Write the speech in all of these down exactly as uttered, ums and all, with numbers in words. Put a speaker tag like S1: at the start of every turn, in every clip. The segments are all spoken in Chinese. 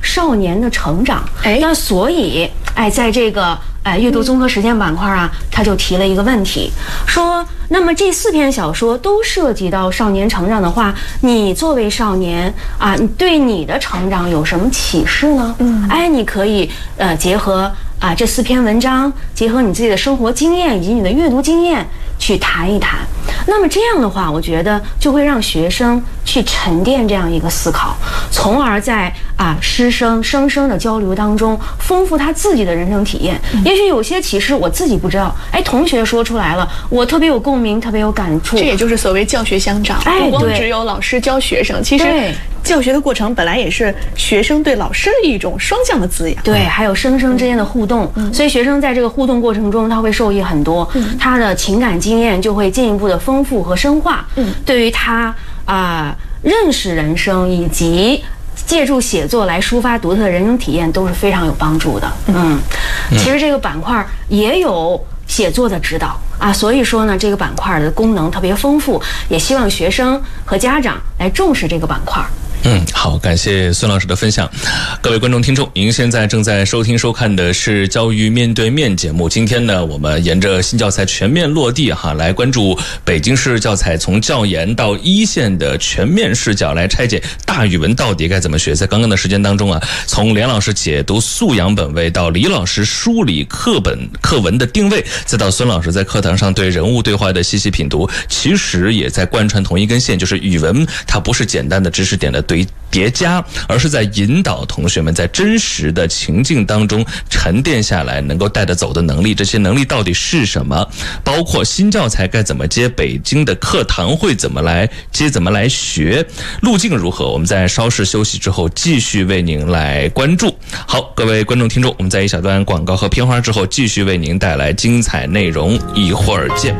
S1: 少年的成长。
S2: 哎，
S1: 那所以，哎，在这个哎阅读综合实践板块啊，他就提了一个问题，说，那么这四篇小说都涉及到少年成长的话，你作为少年啊，你对你的成长有什么启示呢？嗯，哎，你可以呃结合啊这四篇文章，结合你自己的生活经验以及你的阅读经验去谈一谈。那么这样的话，我觉得就会让学生去沉淀这样一个思考，从而在啊师生生生的交流当中丰富他自己的人生体验。嗯、也许有些启示我自己不知道，哎，同学说出来了，我特别有共鸣，特别有感触。
S2: 这也就是所谓教学相长，
S1: 哎、
S2: 不光只有老师教学生，其实教学的过程本来也是学生对老师的一种双向的滋养。
S1: 对，还有生生之间的互动，嗯、所以学生在这个互动过程中，他会受益很多，嗯、他的情感经验就会进一步的丰富和深化。嗯，对于他啊、呃、认识人生以及借助写作来抒发独特的人生体验都是非常有帮助的。嗯，其实这个板块也有写作的指导啊，所以说呢，这个板块的功能特别丰富，也希望学生和家长来重视这个板块。
S3: 嗯，好，感谢孙老师的分享。各位观众听众，您现在正在收听收看的是教育面对面节目。今天呢，我们沿着新教材全面落地哈，来关注北京市教材从教研到一线的全面视角，来拆解大语文到底该怎么学。在刚刚的时间当中啊，从连老师解读素养本位，到李老师梳理课本课文的定位，再到孙老师在课堂上对人物对话的细细品读，其实也在贯穿同一根线，就是语文它不是简单的知识点的对叠加，而是在引导同学们在真实的情境当中沉淀下来能够带得走的能力。这些能力到底是什么？包括新教材该怎么接，北京的课堂会怎么来接，怎么来学，路径如何？我们在稍事休息之后继续为您来关注。好，各位观众听众，我们在一小段广告和片花之后继续为您带来精彩内容，一会儿见。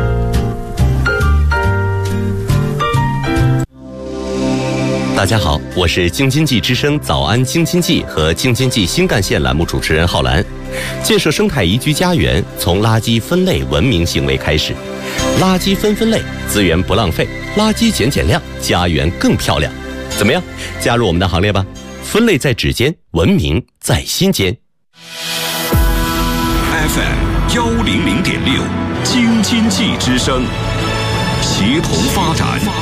S4: 大家好，我是京津冀之声早安京津冀和京津冀新干线栏目主持人浩然。建设生态宜居家园，从垃圾分类文明行为开始，垃圾分分类，资源不浪费，垃圾减减量，家园更漂亮。怎么样？加入我们的行列吧！分类在指尖，文明在心间。
S5: F M 幺零零点六，京津冀之声，协同发展。